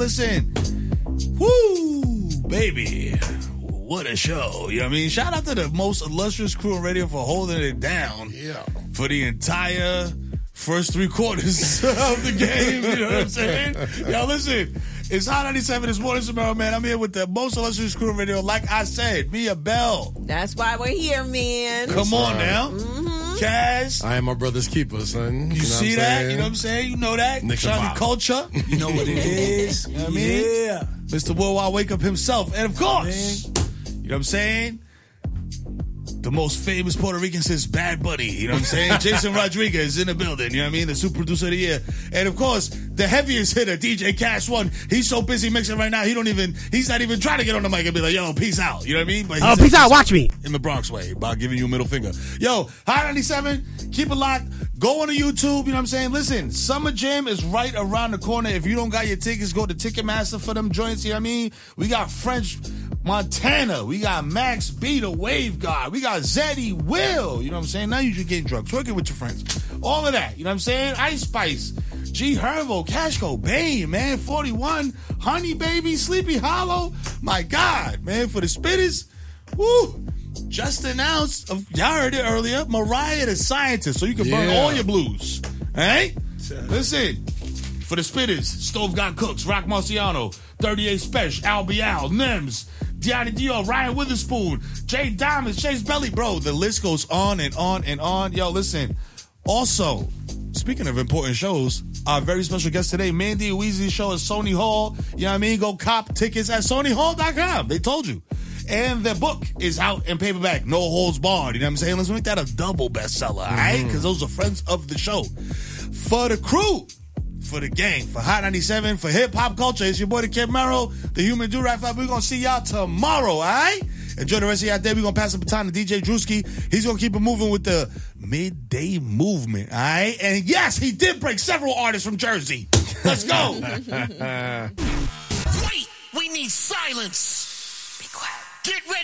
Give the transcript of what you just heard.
Listen. Woo, baby. What a show. You know what I mean? Shout out to the most illustrious crew on radio for holding it down for the entire first 3 quarters of the game. You know what I'm saying? Yo, listen. It's Hot 97 this morning, Samara, man. I'm here with the most illustrious crew on radio. Like I said, Mia Bell. That's why we're here, man. Come on now. Mm-hmm. Cash. I am my brother's keeper, son. You see that? You know what I'm saying? You know that? Johnny Culture. You know what it is. You know what I mean? Yeah. Mr. Worldwide Wake Up himself. And of course, you know what I'm saying? The most famous Puerto Rican since Bad Bunny. You know what I'm saying? Jason Rodriguez in the building. You know what I mean? The super producer of the year. And of course, the heaviest hitter, DJ Cash One. He's so busy mixing right now, he's not even trying to get on the mic and be like, yo, peace out. You know what I mean? But peace out. Watch me. In the Bronx way, by giving you a middle finger. Yo, Hot 97, keep it locked. Go on to YouTube, you know what I'm saying? Listen, Summer Jam is right around the corner. If you don't got your tickets, go to Ticketmaster for them joints, you know what I mean? We got French Montana. We got Max B, the Wave God. We got Zeddy Will. You know what I'm saying? Now you just getting drunk. Twerking with your friends. All of that. You know what I'm saying? Ice Spice. G Herbo. Cash Cobain, man. 41. Honey Baby. Sleepy Hollow. My God, man. For the Spitters. Woo. Just announced, y'all heard it earlier, Mariah the Scientist. So you can burn all your blues. All right? Listen. For the Spitters. Stove Got Cooks. Rock Marciano. 38 Special. Al Bial. Nems. Deanna Dio, Ryan Witherspoon, Jay Diamond, Chase Belly, bro. The list goes on and on and on. Yo, listen. Also, speaking of important shows, our very special guest today, Mandy Weezy's show at Sony Hall. You know what I mean? Go cop tickets at SonyHall.com. They told you. And their book is out in paperback. No Holds Barred. You know what I'm saying? Let's make that a double bestseller, all right? Because those are friends of the show. For the crew. For the gang, for Hot 97, for hip hop culture, it's your boy the Kid Mero, the Human Do-Rag. We're gonna see y'all tomorrow, all right? Enjoy the rest of y'all day. We're gonna pass the baton to DJ Drewski. He's gonna keep it moving with the midday movement, all right? And yes, he did break several artists from Jersey. Let's go. Wait, we need silence. Be quiet. Get ready.